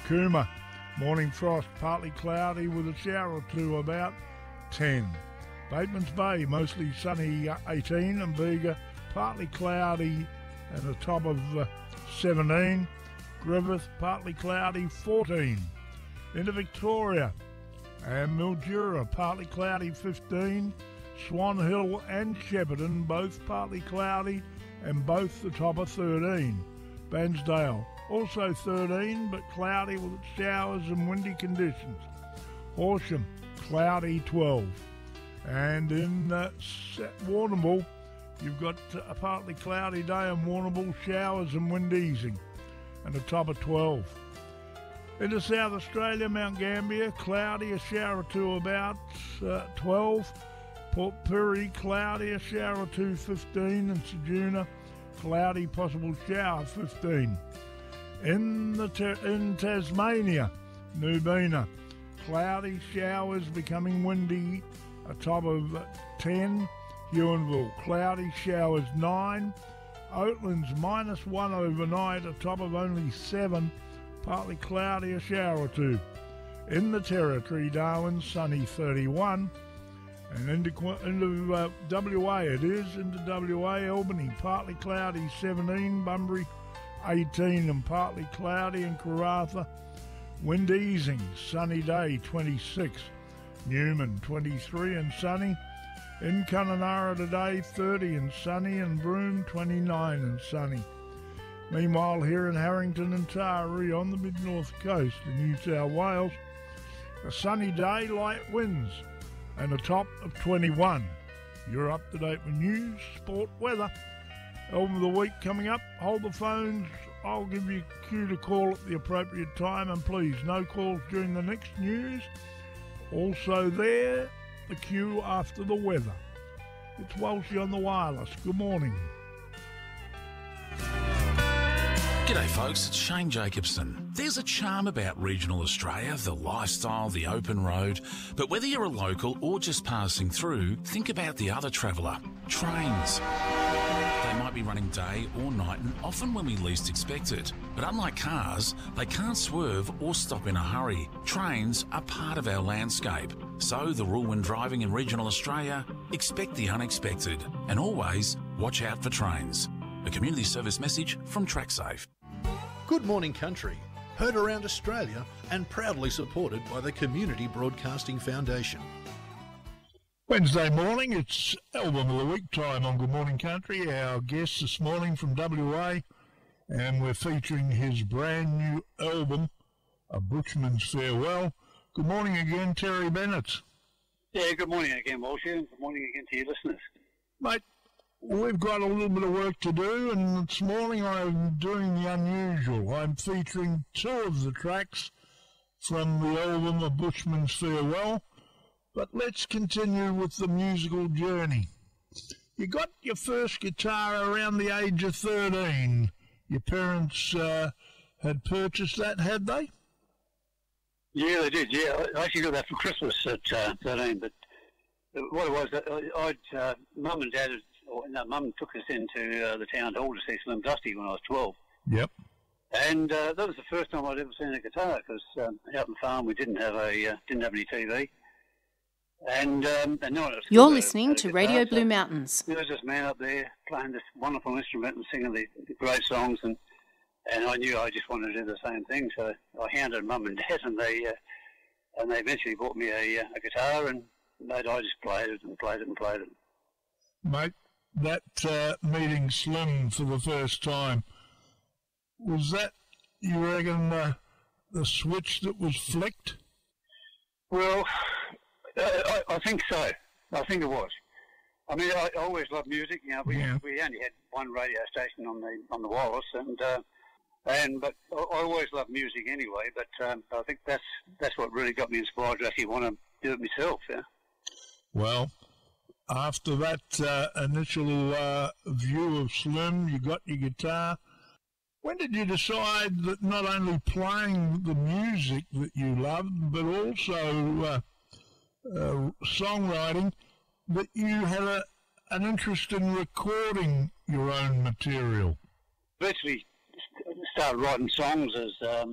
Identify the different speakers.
Speaker 1: Cooma, morning frost, partly cloudy with a shower or two about 10. Bateman's Bay, mostly sunny 18, and Bega, partly cloudy and a top of 17. Griffith, partly cloudy 14. Into Victoria and Mildura, partly cloudy 15. Swan Hill and Shepparton, both partly cloudy and both the top of 13. Bairnsdale, also 13, but cloudy with showers and windy conditions. Horsham, cloudy 12. And in Warrnambool, you've got a partly cloudy day in Warrnambool, showers and wind easing, and a top of 12. Into South Australia, Mount Gambier, cloudy, a shower or two about 12. Port Pirie, cloudy, a shower or two 15. And Ceduna, cloudy, possible shower 15. In Tasmania, Nubina, cloudy, showers becoming windy, a top of 10. Huonville, cloudy, showers 9. Oatlands, -1 overnight, a top of only 7. Partly cloudy, a shower or two. In the Territory, Darwin, sunny 31. And into WA it is, into WA, Albany, partly cloudy 17. Bunbury, 18 and partly cloudy. In Karratha, wind easing, sunny day 26. Newman, 23 and sunny. In Kununurra today, 30 and sunny. And Broome, 29 and sunny. Meanwhile, here in Harrington and Taree on the mid-north coast in New South Wales, a sunny day, light winds, and a top of 21. You're up to date with news, sport, weather. Album of the week coming up. Hold the phones. I'll give you a cue to call at the appropriate time, and please, no calls during the next news. Also there, the cue after the weather. It's Walshy on the wireless. Good morning.
Speaker 2: G'day folks, it's Shane Jacobson. There's a charm about regional Australia, the lifestyle, the open road. But whether you're a local or just passing through, think about the other traveller, trains. They might be running day or night and often when we least expect it. But unlike cars, they can't swerve or stop in a hurry. Trains are part of our landscape. So the rule when driving in regional Australia, expect the unexpected and always watch out for trains. A community service message from TrackSafe.
Speaker 3: Good Morning Country, heard around Australia and proudly supported by the Community Broadcasting Foundation.
Speaker 1: Wednesday morning, it's Album of the Week time on Good Morning Country. Our guest this morning from WA, and we're featuring his brand new album, A Bushman's Farewell. Good morning again, Terry Bennett.
Speaker 4: Yeah, good morning again, Walshy, and good morning again to your listeners.
Speaker 1: Mate, we've got a little bit of work to do, and this morning I'm doing the unusual. I'm featuring 2 of the tracks from the album A Bushman's Farewell, but let's continue with the musical journey. You got your first guitar around the age of 13. Your parents had purchased that, had they?
Speaker 4: Yeah, they did, yeah. I actually got that for Christmas at 13, but what it was, Mum and Dad Mum took us into the town hall to see Slim Dusty when I was 12.
Speaker 1: Yep.
Speaker 4: And that was the first time I'd ever seen a guitar, because out on the farm we didn't have any TV. And no one else.
Speaker 5: You're listening to Radio Blue Mountains.
Speaker 4: There was this man up there playing this wonderful instrument and singing the great songs, and I knew I just wanted to do the same thing. So I hounded Mum and Dad, and they eventually bought me a guitar, and I just played it and played it and played it.
Speaker 1: Mate, that meeting Slim for the first time, was that, you reckon, the switch that was flicked?
Speaker 4: Well, I think so. I think it was. I mean, I always loved music. You know, we only had one radio station on the wireless, but I always loved music anyway. But I think that's what really got me inspired to actually want to do it myself. Yeah.
Speaker 1: Well, after that initial view of Slim, you got your guitar. When did you decide that not only playing the music that you loved, but also songwriting, that you had an interest in recording your own material?
Speaker 4: Virtually started writing songs as